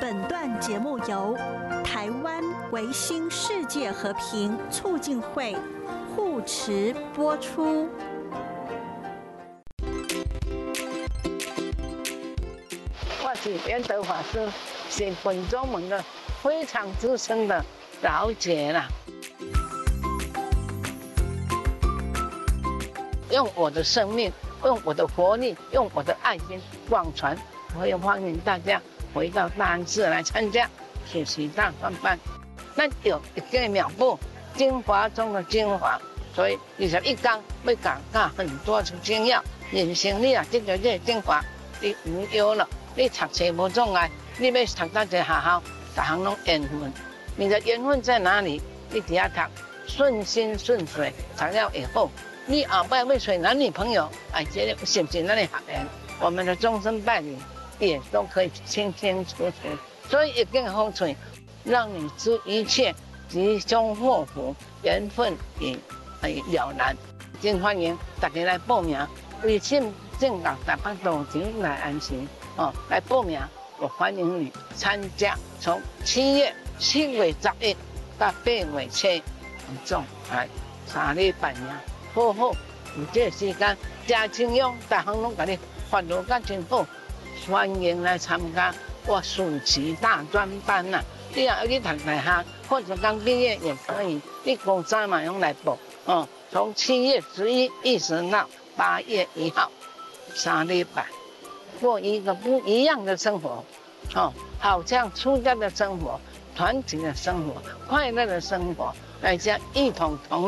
本段节目由台湾维新世界和平促进会护持播出。 我是圆德法师，是本宗门的非常资深的老姐啦。用我的生命，用我的活力，用我的爱心广传。我也欢迎大家回到大安寺来参加学习大专班。咱有一个妙步，精华中的精华，所以21天要教很多的精要。人生你啊，这个精华，你唔要了，你读册无障碍，你要读到一个学校，大行拢缘分。你的缘分在哪里？你底下读，顺心顺水，读了以后。你后摆要找男女朋友，这个是不是咱的学员？我们的终身伴侣也都可以清清楚楚。所以一定好处，让你知一切吉凶祸福，缘分也了然。真欢迎大家来报名，微信正港台北路前来安心来报名，我欢迎你参加。从7月11到8月7，总3礼拜呀。好好，有这个时间，真清勇，大行拢甲你发落甲真好，欢迎来参加我暑期大专班呐！你若要去读大学，或者刚毕业也可以，你高三嘛用来报从7月11一直到8月1号，3礼拜，过一个不一样的生活好像出家的生活、团体的生活、快乐的生活，大家一同同。